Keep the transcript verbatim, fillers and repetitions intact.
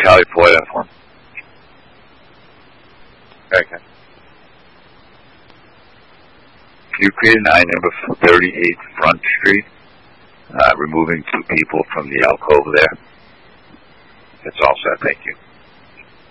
Charlie four uniform. Okay. Can you create an I number for thirty-eight Front Street, uh, removing two people from the alcove there? That's all set. Thank you.